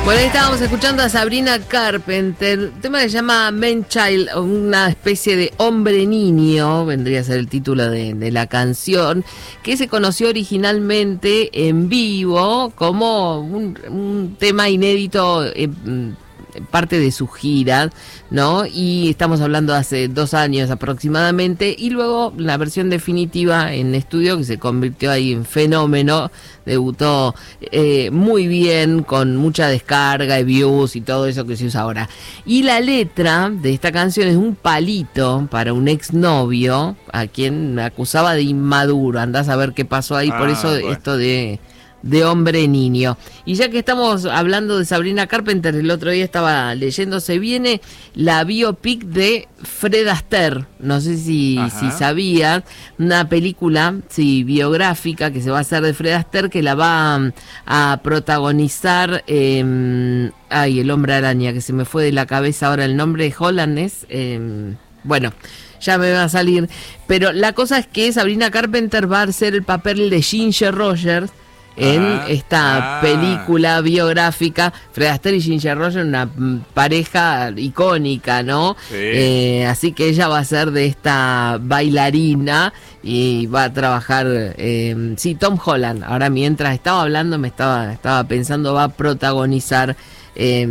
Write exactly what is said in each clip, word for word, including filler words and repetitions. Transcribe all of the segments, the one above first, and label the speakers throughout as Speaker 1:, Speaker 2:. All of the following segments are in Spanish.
Speaker 1: Bueno, ahí estábamos escuchando a Sabrina Carpenter, un tema que se llama Man Child, una especie de hombre niño, vendría a ser el título de, de la canción, que se conoció originalmente en vivo como un, un tema inédito, eh, parte de su gira, ¿no? Y estamos hablando de hace dos años aproximadamente, y luego la versión definitiva en estudio, que se convirtió ahí en fenómeno, debutó eh, muy bien, con mucha descarga y views y todo eso que se usa ahora. Y la letra de esta canción es un palito para un exnovio, a quien me acusaba de inmaduro. Andás a ver qué pasó ahí, ah, por eso bueno. Esto de... de hombre niño. Y ya que estamos hablando de Sabrina Carpenter, el otro día estaba leyendo, se viene la biopic de Fred Astaire, no sé si, si sabías, una película sí, biográfica que se va a hacer de Fred Astaire, que la va a protagonizar eh, ay, el hombre araña, que se me fue de la cabeza ahora el nombre de Holland es eh, bueno, ya me va a salir, pero la cosa es que Sabrina Carpenter va a hacer el papel de Ginger Rogers en ah, esta ah. película biográfica. Fred Astaire y Ginger Rogers, una pareja icónica, ¿no? Sí. Eh, así que ella va a ser de esta bailarina y va a trabajar, eh, sí, Tom Holland. Ahora mientras estaba hablando me estaba, estaba pensando, va a protagonizar, eh,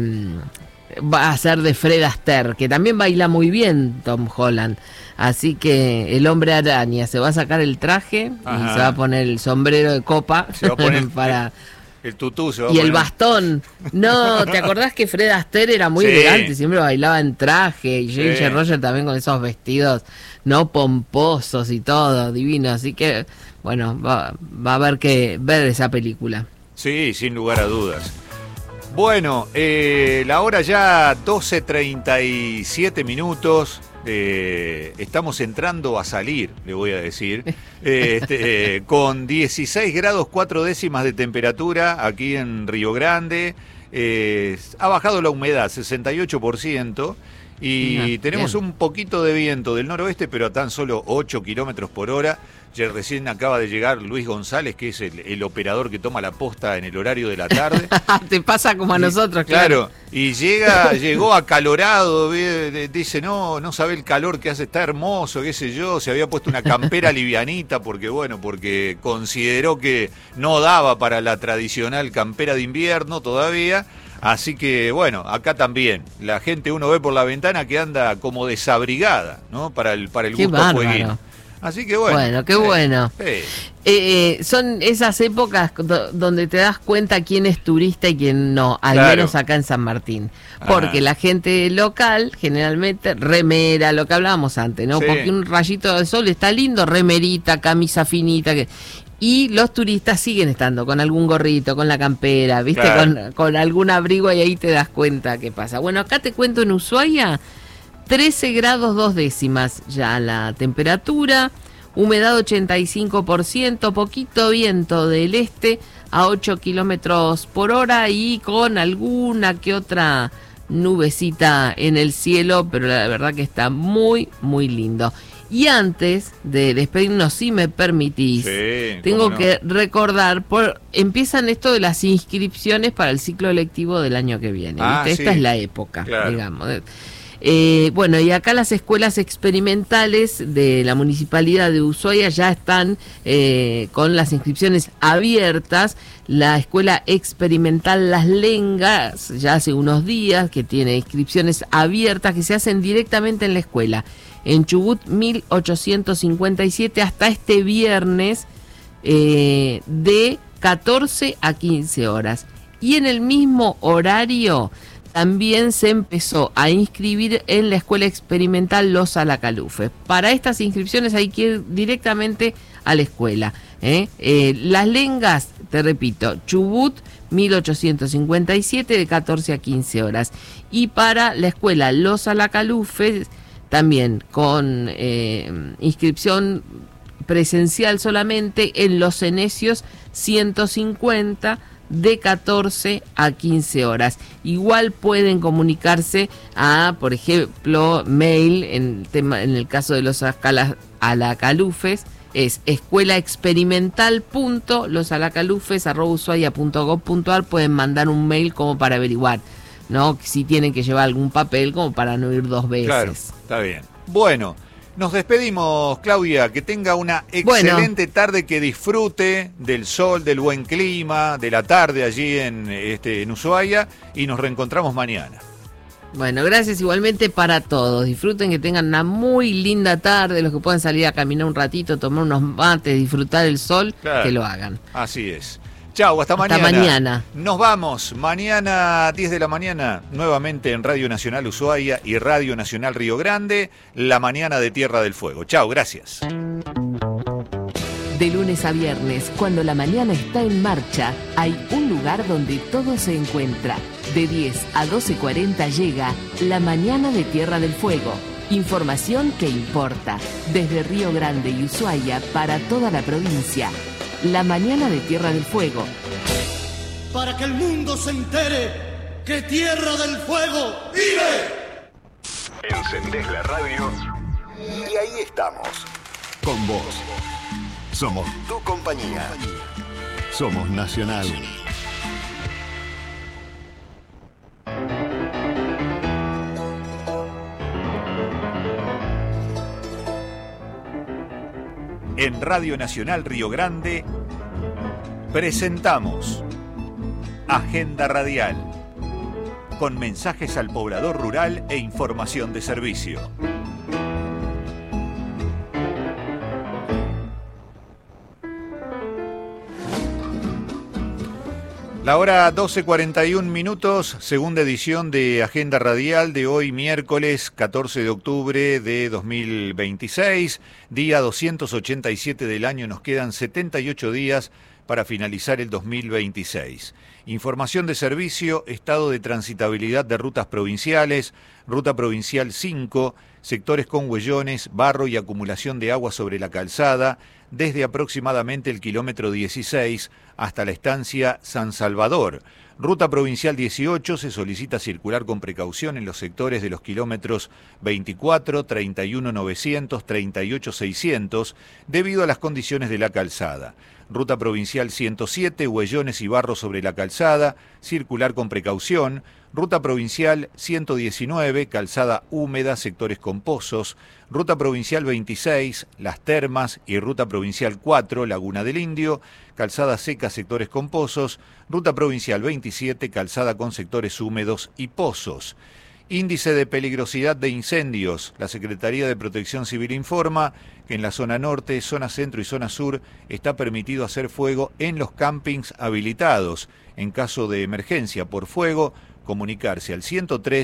Speaker 1: va a ser de Fred Astaire, que también baila muy bien Tom Holland. Así que el hombre araña se va a sacar el traje, ajá, y se va a poner el sombrero de copa,
Speaker 2: se va a poner
Speaker 1: para
Speaker 2: el, el tutú se va a
Speaker 1: y
Speaker 2: poner.
Speaker 1: El bastón. No, ¿te acordás que Fred Astaire era muy sí. elegante? Siempre bailaba en traje, y Ginger sí. Rogers también con esos vestidos no pomposos y todo, divino. Así que, bueno, va, va a haber que ver esa película.
Speaker 2: Sí, sin lugar a dudas. Bueno, eh, la hora ya doce treinta y siete minutos. Eh, estamos entrando a salir, le voy a decir, eh, este, eh, con dieciséis grados cuatro décimas de temperatura aquí en Río Grande. Eh, ha bajado la humedad, sesenta y ocho por ciento, y ah, tenemos bien. Un poquito de viento del noroeste, pero a tan solo ocho kilómetros por hora. Ya recién acaba de llegar Luis González, que es el, el operador que toma la posta en el horario de la tarde.
Speaker 1: Te pasa como a
Speaker 2: y,
Speaker 1: nosotros, claro.
Speaker 2: Claro, y llega, llegó acalorado, dice, no, no sabe el calor que hace, está hermoso, qué sé yo, se había puesto una campera livianita, porque bueno, porque consideró que no daba para la tradicional campera de invierno todavía. Así que, bueno, acá también, la gente uno ve por la ventana que anda como desabrigada, ¿no? Para el, para el gusto jueguín. Así que bueno.
Speaker 1: Bueno, qué eh, bueno.
Speaker 2: Eh.
Speaker 1: Eh, son esas épocas do- donde te das cuenta quién es turista y quién no, al
Speaker 2: claro.
Speaker 1: menos acá en San Martín. Porque ah. la gente local, generalmente, remera, lo que hablábamos antes, ¿no? Sí. Porque un rayito de sol está lindo, remerita, camisa finita, que... Y los turistas siguen estando con algún gorrito, con la campera, ¿viste? Claro. Con, con algún abrigo, y ahí te das cuenta qué pasa. Bueno, acá te cuento en Ushuaia, trece grados dos décimas ya la temperatura, humedad ochenta y cinco por ciento, poquito viento del este a ocho kilómetros por hora y con alguna que otra nubecita en el cielo, pero la verdad que está muy, muy lindo. Y antes de despedirnos, si me permitís, sí, tengo no. que recordar, por empiezan esto de las inscripciones para el ciclo lectivo del año que viene.
Speaker 2: Ah,
Speaker 1: ¿viste?
Speaker 2: Sí.
Speaker 1: Esta es la época,
Speaker 2: claro.
Speaker 1: digamos. Eh, bueno, y acá las escuelas experimentales de la Municipalidad de Ushuaia ya están eh, con las inscripciones abiertas. La Escuela Experimental Las Lengas ya hace unos días que tiene inscripciones abiertas que se hacen directamente en la escuela. En Chubut mil ochocientos cincuenta y siete hasta este viernes eh, de catorce a quince horas. Y en el mismo horario también se empezó a inscribir en la Escuela Experimental Los Alacalufe. Para estas inscripciones hay que ir directamente a la escuela. ¿eh? Eh, Las Lengas, te repito, Chubut mil ochocientos cincuenta y siete de catorce a quince horas. Y para la escuela Los Alacalufe, también con eh, inscripción presencial solamente en Los Cenecios ciento cincuenta de catorce a quince horas. Igual pueden comunicarse a, por ejemplo, mail en tema en el caso de los Alacalufe, es escuelaexperimental punto los alacalufes arroba ushuaia punto gob punto ar. Pueden mandar un mail como para averiguar, ¿no? Si tienen que llevar algún papel como para no ir dos veces.
Speaker 2: Claro, está bien. Bueno, nos despedimos, Claudia. Que tenga una excelente bueno. tarde, que disfrute del sol, del buen clima, de la tarde allí en, este, en Ushuaia, y nos reencontramos mañana.
Speaker 1: Bueno, gracias igualmente para todos. Disfruten, que tengan una muy linda tarde. Los que puedan salir a caminar un ratito, tomar unos mates, disfrutar el sol, claro, que lo hagan.
Speaker 2: Así es. Chau, hasta, hasta mañana. mañana. Nos vamos. Mañana, diez de la mañana, nuevamente en Radio Nacional Ushuaia y Radio Nacional Río Grande, la mañana de Tierra del Fuego. Chau, gracias.
Speaker 3: De lunes a viernes, cuando la mañana está en marcha, hay un lugar donde todo se encuentra. De diez a doce cuarenta llega La Mañana de Tierra del Fuego. Información que importa. Desde Río Grande y Ushuaia para toda la provincia. La Mañana de Tierra del Fuego.
Speaker 4: Para que el mundo se entere que Tierra del Fuego vive.
Speaker 5: Encendés la radio y ahí estamos. Con vos. Somos tu compañía. Somos Nacional.
Speaker 2: En Radio Nacional Río Grande presentamos Agenda Radial, con mensajes al poblador rural e información de servicio. La hora doce cuarenta y un minutos, segunda edición de Agenda Radial de hoy, miércoles catorce de octubre de dos mil veintiséis, día doscientos ochenta y siete del año. Nos quedan setenta y ocho días para finalizar el dos mil veintiséis. Información de servicio, estado de transitabilidad de rutas provinciales, Ruta Provincial cinco, sectores con huellones, barro y acumulación de agua sobre la calzada, desde aproximadamente el kilómetro dieciséis hasta la estancia San Salvador. Ruta Provincial dieciocho, se solicita circular con precaución en los sectores de los kilómetros veinticuatro, treinta y uno novecientos, treinta y ocho seiscientos, debido a las condiciones de la calzada. Ruta Provincial ciento siete, huellones y barro sobre la calzada, circular con precaución. Ruta Provincial ciento diecinueve, calzada húmeda, sectores con pozos. Ruta Provincial veintiséis, Las Termas, y Ruta Provincial cuatro, Laguna del Indio, calzada seca, sectores con pozos. Ruta Provincial veintisiete, calzada con sectores húmedos y pozos. Índice de peligrosidad de incendios. La Secretaría de Protección Civil informa que en la zona norte, zona centro y zona sur está permitido hacer fuego en los campings habilitados. En caso de emergencia por fuego, comunicarse al ciento tres